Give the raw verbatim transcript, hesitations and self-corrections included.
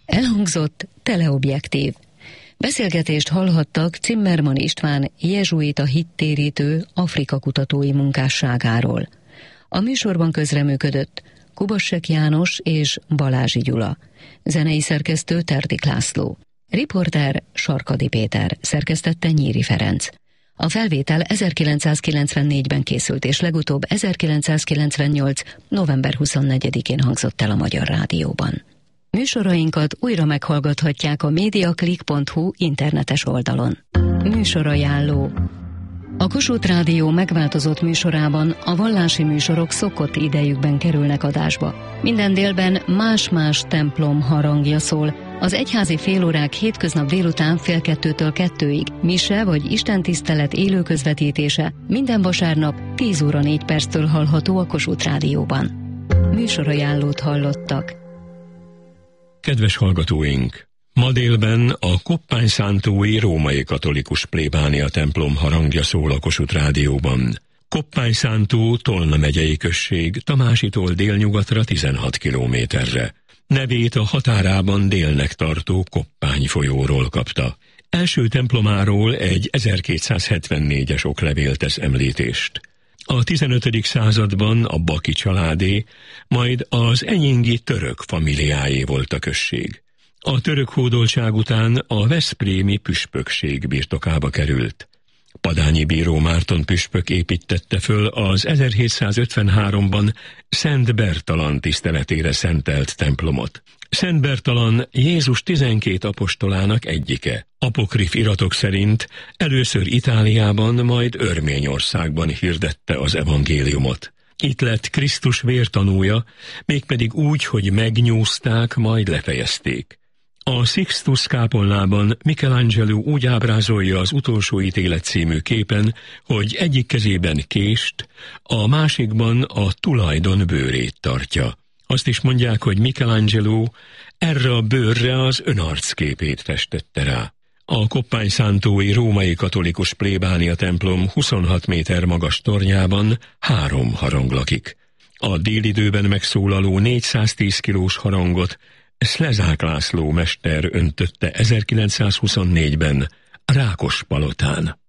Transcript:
Elhangzott teleobjektív. Beszélgetést hallhattak Zimmermann István jezsuita hittérítő Afrika kutatói munkásságáról. A műsorban közreműködött Kubassek János és Balázsi Gyula. Zenei szerkesztő Terdik László. Riporter Sarkadi Péter, szerkesztette Nyíri Ferenc. A felvétel ezerkilencszázkilencvennégyben készült, és legutóbb ezerkilencszázkilencvennyolc. november huszonnegyedikén hangzott el a Magyar Rádióban. Műsorainkat újra meghallgathatják a mediaclick pont hu internetes oldalon. Műsorajánló. A Kossuth Rádió megváltozott műsorában a vallási műsorok szokott idejükben kerülnek adásba. Minden délben más-más templom harangja szól. Az egyházi félórák hétköznap délután fél kettőtől kettőig, mise vagy istentisztelet élő közvetítése minden vasárnap tíz óra négy perctől hallható a Kossuth Rádióban. Műsorajánlót hallottak. Kedves hallgatóink! Ma délben a koppányszántói római katolikus plébánia templom harangja szól a Kossuth Rádióban. Koppányszántó Tolna megyei község, Tamásitól délnyugatra tizenhat kilométerre. Nevét a határában délnek tartó Koppány folyóról kapta. Első templomáról egy ezerkétszázhetvennégyes oklevél tesz említést. A tizenötödik században a Baki családé, majd az enyingi török familiáé volt a község. A török hódoltság után a veszprémi püspökség birtokába került. Padányi bíró Márton püspök építtette föl az ezerhétszázötvenháromban Szent Bertalan tiszteletére szentelt templomot. Szent Bertalan Jézus tizenkét apostolának egyike. Apokrif iratok szerint először Itáliában, majd Örményországban hirdette az evangéliumot. Itt lett Krisztus vértanúja, mégpedig úgy, hogy megnyúzták, majd lefejezték. A Sixtus kápolnában Michelangelo úgy ábrázolja az Utolsó ítélet című képen, hogy egyik kezében kést, a másikban a tulajdon bőrét tartja. Azt is mondják, hogy Michelangelo erre a bőrre az önarcképét festette rá. A koppányszántói római katolikus plébánia templom huszonhat méter magas tornyában három harang lakik. A délidőben megszólaló négyszáztíz kilós harangot Szlezák László mester öntötte ezerkilencszázhuszonnégyben Rákospalotán.